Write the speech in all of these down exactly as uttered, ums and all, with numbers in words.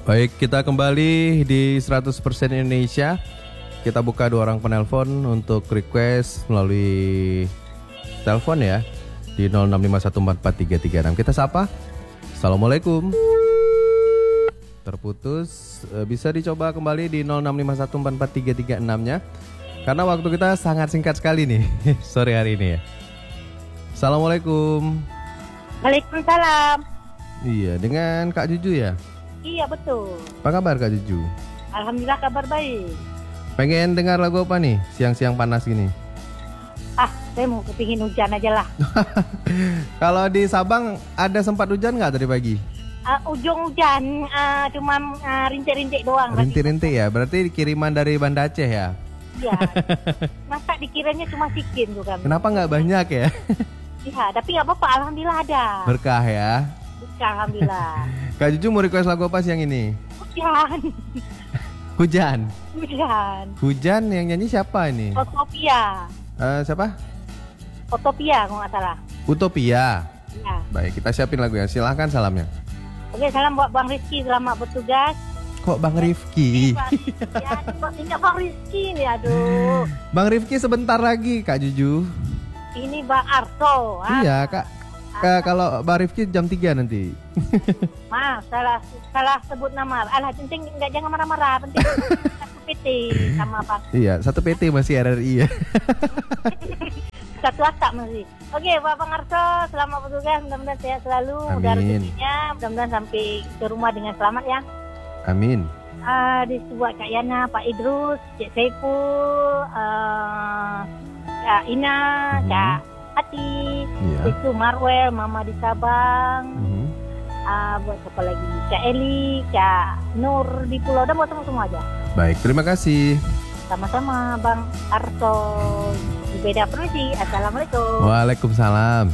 Baik, kita kembali di seratus persen Indonesia. Kita buka dua orang penelpon untuk request melalui telepon ya di nol enam lima satu empat empat tiga tiga enam. Kita sapa. Assalamualaikum. Terputus. Bisa dicoba kembali di nol enam lima satu empat empat tiga tiga enam-nya. Karena waktu kita sangat singkat sekali nih sore hari ini ya. Assalamualaikum. Waalaikumsalam. Iya, dengan Kak Juju ya? Iya, betul. Apa kabar Kak Juju? Alhamdulillah kabar baik. Pengen dengar lagu apa nih siang-siang panas gini? Ah, saya mau kepingin hujan aja lah. Kalau di Sabang ada sempat hujan nggak tadi pagi? Uh, ujung hujan, uh, cuma uh, rintik-rintik doang. Rintik-rintik ya, berarti kiriman dari Banda Aceh ya? Iya. Masa dikiranya cuma sikin tuh kami. Kenapa nggak banyak ya? Iya, tapi nggak apa-apa, alhamdulillah ada. Berkah ya. Berkah, alhamdulillah. Kak Juju mau request lagu apa siang ini? Hujan. Hujan. Hujan. Hujan yang nyanyi siapa ini? Utopia. Uh, siapa? Utopia kalau nggak salah. Utopia. Ya. Baik, kita siapin lagunya. Silahkan salamnya. Oke, salam buat Bang Rizky, selamat bertugas. Kok Bang Rifki? Ya, ini Bang Rizky nih, aduh. Bang Rifki sebentar lagi Kak Juju. Ini Bang Arto. Iya Kak. Kak, kalau Bang Rifki jam tiga nanti. Maaf, salah salah sebut nama. Alah, penting enggak, jangan marah-marah, penting satu P T sama Bang. Iya, satu P T masih R R I ya. Satu atap masih. Oke, Pak Bang Arto, selamat bertugas, mudah-mudahan sehat selalu, mudah rezekinya, mudah-mudahan sampai ke rumah dengan selamat ya. Amin. Uh, di sebuah Kak Yana, Pak Idrus, Cik Saiful, uh, Kak Ina, mm-hmm. Kak Ati, yeah. Itu Marwell, Mama di Sabang, mm-hmm. uh, buat siapa lagi? Kak Eli, Kak Nur di Pulau Dan, buat semua-semua aja. Baik, terima kasih. Sama-sama Bang Arto. Di beda permisi. Assalamualaikum. Waalaikumsalam.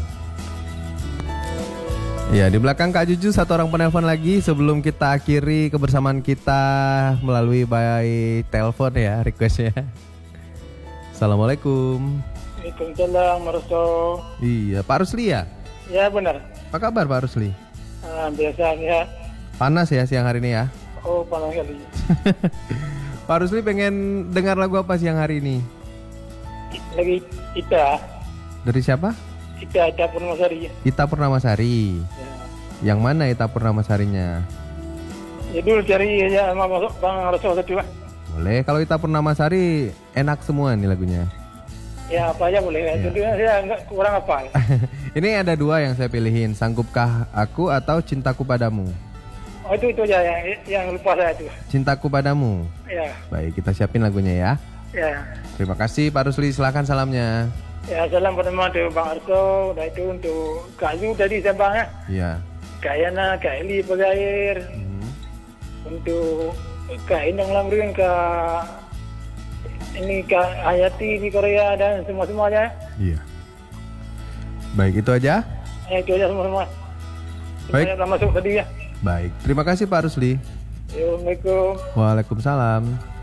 Ya, di belakang Kak Juju satu orang penelpon lagi sebelum kita akhiri kebersamaan kita melalui by telepon ya requestnya. Assalamualaikum. Waalaikumsalam, Marso. Iya, Pak Rusli ya? Ya benar. Apa kabar Pak Rusli? Ah, biasanya. Panas ya siang hari ini ya? Oh, panas kali. Pak Rusli pengen dengar lagu apa siang hari ini? Lagi Ita. Dari siapa? Ita, Ita Purnamasari. Ita Purnamasari. Ya. Yang mana Ita Purnamasarinya? Ya dulu cari aja sama masuk Bang Marso satu lah. Boleh, kalau Ita Purnamasari enak semua nih lagunya. Ya apa aja boleh, ya. Tentunya saya enggak kurang hafal. Ini ada dua yang saya pilihin, Sanggupkah Aku atau Cintaku Padamu. Oh itu itu aja yang yang lupa saya itu. Cintaku Padamu. Ya. Baik, kita siapin lagunya ya. Ya. Terima kasih Pak Rusli, silakan salamnya. Ya, salam pertama untuk Bang Arto, dan itu untuk Kak Yu tadi Sabang ya. Iya. Kak Yana, Kak Eli Pagair. Hmm. Untuk Kak Indang Lamrin, Kak ini Kak Hayati di Korea dan semua-semuanya. Iya. Baik, itu aja. Ya, itu aja semua-semua. Baik. Kita masuk tadi ya. Baik, terima kasih Pak Rusli. Assalamualaikum. Waalaikumsalam.